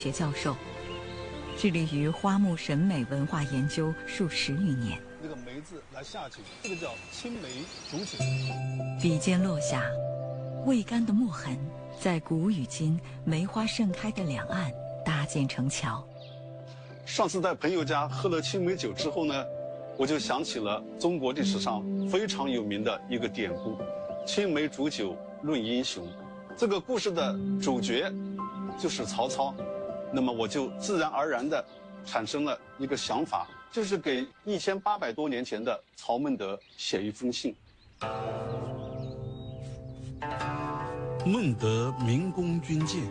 学教授，致力于花木审美文化研究数10余年。 那个梅字来下酒，这个叫青梅煮酒。 笔尖落下，未干的墨痕在古与今梅花盛开的两岸搭建成桥。 上次在朋友家喝了青梅酒之后呢，我就想起了中国历史上非常有名的一个典故“青梅煮酒论英雄”。这个故事的主角就是曹操。那么我就自然而然地产生了一个想法，就是给1800多年前的曹孟德写一封信。 孟德明公军舰，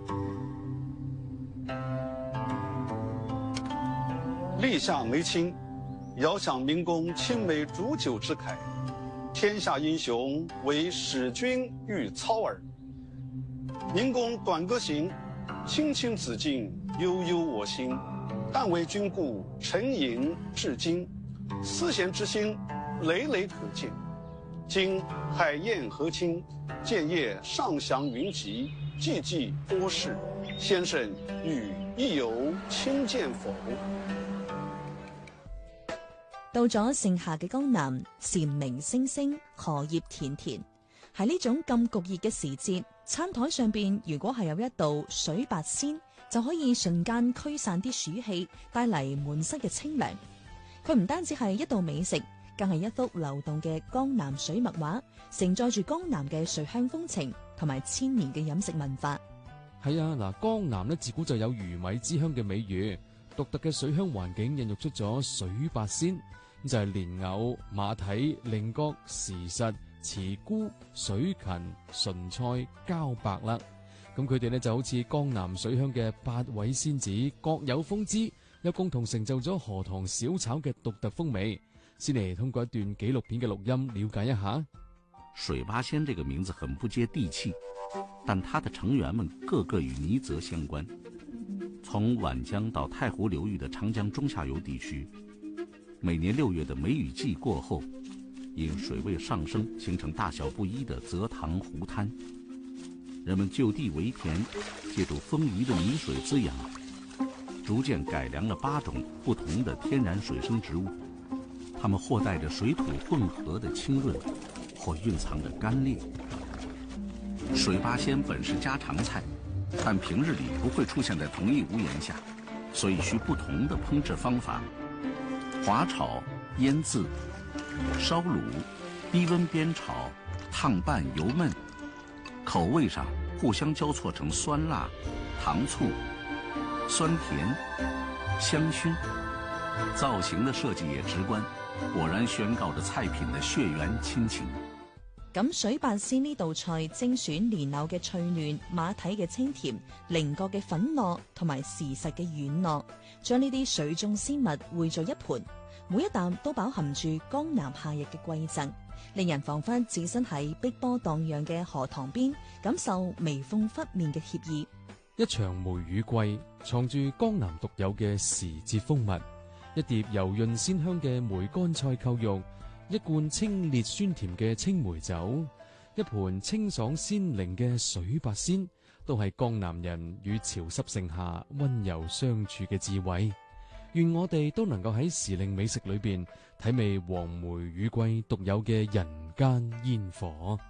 立下梅青，遥想明公青梅煮酒之慨。天下英雄，唯使君遇操耳。明公短歌行，青青子衿，悠悠我心。但为君故，沉吟至今。思贤之心，累累可见。今海晏河清，建业上祥云集，寂寂多事。先生与亦有卿見否？ 到咗盛夏嘅江南，蟬鳴聲聲，荷葉田田。喺呢種咁焗熱嘅時節，餐台上邊如果係有一道水八仙，就可以瞬間驅散啲暑氣，帶嚟滿室嘅清涼。佢唔單止係一道美食，更係一幅流動嘅江南水墨畫，承載住江南嘅水鄉風情同埋千年嘅飲食文化。 係啊，嗱，江南呢自古就有魚米之鄉嘅美譽，獨特嘅水鄉環境孕育出咗水八仙，就係蓮藕、馬蹄、菱角、時實、慈菇、水芹、蓴菜、茭白啦。咁佢哋呢就好似江南水鄉嘅8位仙子，各有風姿，又共同成就咗荷塘小炒嘅獨特風味。先嚟通過一段紀錄片嘅錄音了解一下。 水八仙這個名字很不接地氣，但它的成員們個個與泥澤相關。從皖江到太湖流域的長江中下游地區，每年6月的梅雨季過後，因水位上升，形成大小不一的澤塘湖灘。人們就地為田，借助豐腴的泥水滋養，逐漸改良了8種不同的天然水生植物。它們或帶着水土混合的清潤，或蘊藏着甘冽。水八仙本是家常菜，但平日裡不會出現在同一屋檐下，所以需不同的烹製方法：滑炒、醃漬、燒滷、低溫煸炒、燙拌油燜。口味上互相交錯成酸辣、糖醋、酸甜、香薰。造型的設計也直觀，果然宣告着菜品的血緣親情。 咁水八仙呢道菜精選蓮藕嘅脆嫩、馬蹄嘅清甜、菱角嘅粉糯同埋時實嘅軟糯，將呢啲水中鮮物匯在一盤，每一啖都飽含住江南夏日嘅貴贈，令人彷彿置身喺碧波蕩漾嘅河塘邊，感受微風拂面嘅愜意。 一場梅雨季，藏住江南獨有嘅時節風物。一碟油潤鮮香嘅梅乾菜扣肉，一罐清冽酸甜嘅青梅酒，一盤清爽鮮靈嘅水八仙，都係江南人與潮濕盛夏溫柔相處嘅智慧。願我哋都能夠喺時令美食裏邊體味黃梅雨季獨有嘅人間煙火。